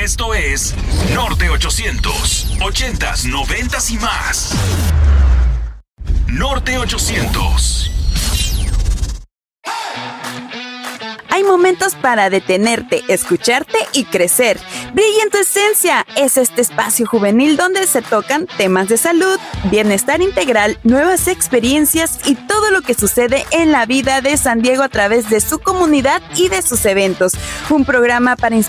Esto es Norte 800, 80s, 90s y más. Norte 800. Hay momentos para detenerte, escucharte y crecer. Brilla en tu esencia. Es este espacio juvenil donde se tocan temas de salud, bienestar integral, nuevas experiencias y todo lo que sucede en la vida de San Diego a través de su comunidad y de sus eventos. Un programa para inspirar